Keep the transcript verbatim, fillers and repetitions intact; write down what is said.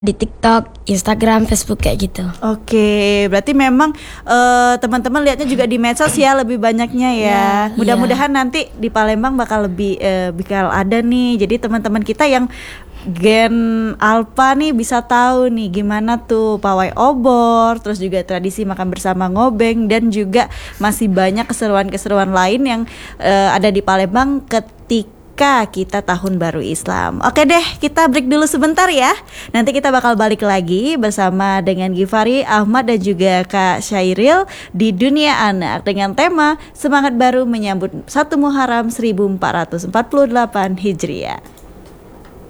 Di TikTok, Instagram, Facebook kayak gitu. Oke, berarti memang uh, teman-teman lihatnya juga di medsos ya lebih banyaknya ya. Ya, Mudah-mudahan nanti di Palembang bakal lebih uh, bakal ada nih. Jadi teman-teman kita yang Gen Alpha nih bisa tahu nih gimana tuh pawai obor, terus juga tradisi makan bersama ngobeng, dan juga masih banyak keseruan-keseruan lain yang uh, ada di Palembang ketika kita tahun baru Islam. Oke deh, kita break dulu sebentar ya. Nanti kita bakal balik lagi bersama dengan Gifari, Ahmad, dan juga Kak Syairil di Dunia Anak dengan tema Semangat Baru Menyambut satu Muharram seribu empat ratus empat puluh delapan Hijriah.